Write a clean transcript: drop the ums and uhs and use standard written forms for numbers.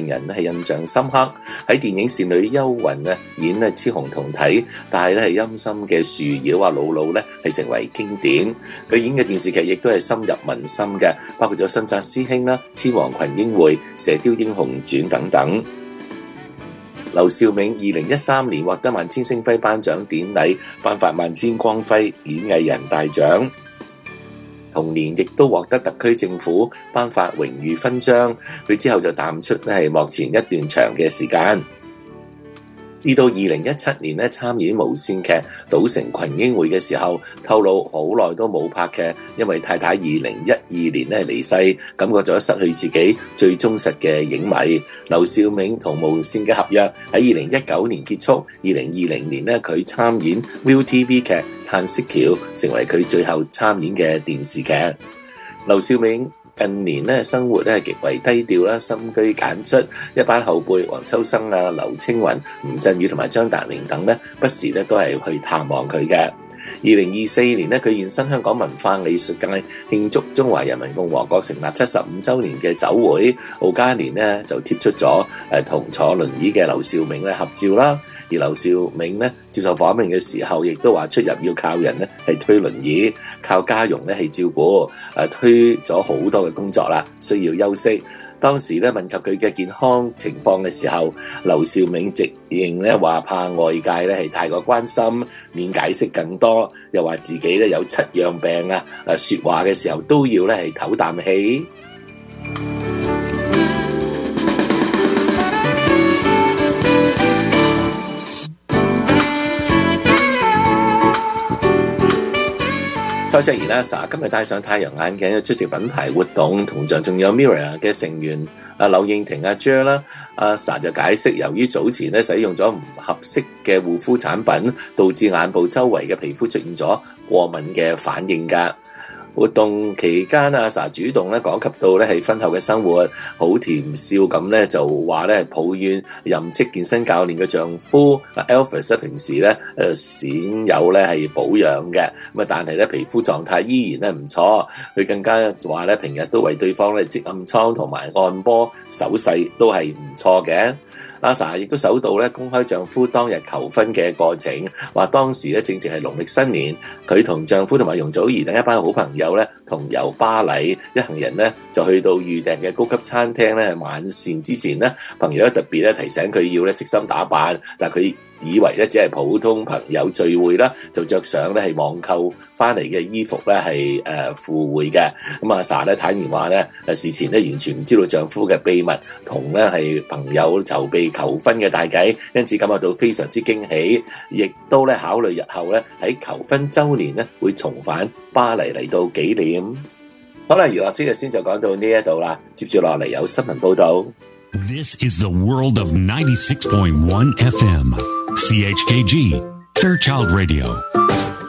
人係印象深刻。喺電影《倩女幽魂》演雌雄同體，但係咧係陰森嘅樹妖魯魯咧係成為經典。佢演嘅電視劇亦都係深入民心嘅，包括咗《新紮師兄》啦、《千王群英會》、《射雕英雄傳》等等。劉兆銘2013年獲得萬千星輝頒獎典禮頒發萬千光輝演藝人大獎，同年亦都獲得特區政府頒發榮譽勳章。佢之後就淡出係幕前一段長嘅時間。至到2017年參演無線劇《賭城群英會》嘅時候，透露好耐都冇拍劇，因為太太2012年離世，感覺咗失去自己最忠實嘅影迷。劉兆銘同無線嘅合約喺2019年結束，2020年佢參演 ViuTV 劇《嘆息橋》，成為佢最後參演嘅電視劇。劉兆銘近年生活係極為低調啦，深居簡出，一班後輩黃秋生啊、劉青雲、吳鎮宇同埋張達明等不時都係去探望佢嘅。2024年佢現身香港文化藝術界，慶祝中華人民共和國成立75週年嘅酒會，敖嘉年就貼出咗同坐輪椅嘅劉兆銘合照啦。而劉兆銘接受訪問嘅時候，亦都話出入要靠人係推輪椅，靠家傭係照顧，推咗好多嘅工作啦，需要休息。當時問及佢嘅健康情況嘅時候，劉兆銘直認話怕外界係太過關心，免解釋更多，又話自己有7樣病啊，說話嘅時候都要係唞啖氣。蔡卓妍阿 Sa 今日戴上太陽眼鏡出席品牌活動，同場仲有 Mirror 嘅成員柳應廷阿 Jer 啦。阿 Sa 就解釋，由於早前使用咗唔合適嘅護膚產品，導致眼部周圍嘅皮膚出現咗過敏嘅反應㗎。活動期間，阿 Sa 主動講及到係婚後嘅生活，好甜笑咁就話抱怨任職健身教練嘅丈夫 Alvis 平時鮮有係保養嘅，但係皮膚狀態依然唔錯。佢更加話平日都為對方擠暗瘡同埋按摩手勢都係唔錯嘅。阿 Sa 亦都首度公開丈夫當日求婚嘅過程，話當時正值係農曆新年，佢同丈夫同埋容祖兒等一班好朋友同遊巴黎，一行人就去到預訂嘅高級餐廳晚膳之前朋友特別提醒佢要悉心打扮，但佢以為只係普通朋友聚會啦，就着上係網購翻嚟嘅衣服係赴會嘅。咁阿 Sa 坦言話事前完全唔知道丈夫嘅秘密同係朋友籌備求婚嘅大計，因此感覺到非常之驚喜，亦都考慮日後喺求婚週年會重返巴黎嚟到紀念。好啦，娛樂之日先就講到呢一度啦，接住落嚟有新聞報導。 This is the world of 96.1 FM. CHKG, Fairchild Radio.